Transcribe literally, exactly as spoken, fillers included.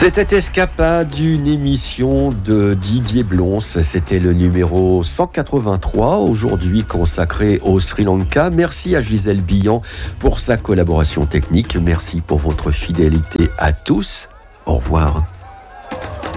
C'était Escapade, d'une émission de Didier Blons. C'était le numéro cent quatre-vingt-trois, aujourd'hui consacré au Sri Lanka. Merci à Gisèle Billan pour sa collaboration technique. Merci pour votre fidélité à tous. Au revoir.